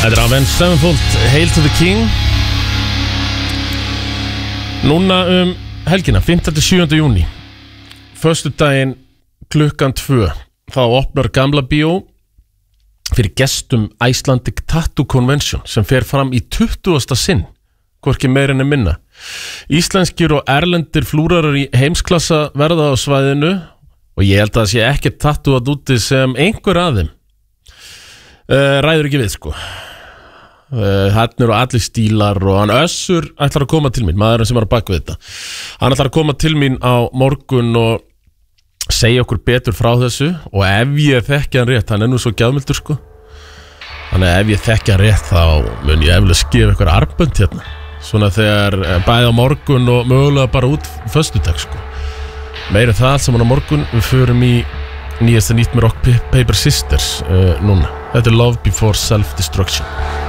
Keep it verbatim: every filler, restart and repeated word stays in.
Þetta er Avenged Sevenfold, Hail to the King. Núna um helgina, fimmta til sjöunda júní, föstudaginn klukkan tvö, þá opnar Gamla bíó fyrir gestum Icelandic Tattoo Convention sem fer fram í tuttugasta sinn, hvorki meir en minna. Íslenskir og erlendir flúrarar í heimsklassa verða á svæðinu og ég held að það sé ekkert tattoo að úti sem einhver af þeim uh, ræður ekki við, sko. Uh, hann eru allir stílar og hann Össur ætlar að koma til mín, maðurinn sem var að baka við þetta. Hann ætlar að koma til mín á morgun og segja okkur betur frá þessu, og ef ég þekki hann rétt, hann er nú svo gjafmildur, sko. Þannig að ef ég þekki hann rétt þá mun ég eflega gefa ykkur armbönd hérna, svona þegar bæði á morgun og mögulega bara út föstudag, sko. Meira það allt saman á morgun. Við förum í nýjasta nýtt með Rock Paper Sisters uh, núna. Þetta er Love Before Self-Destruction.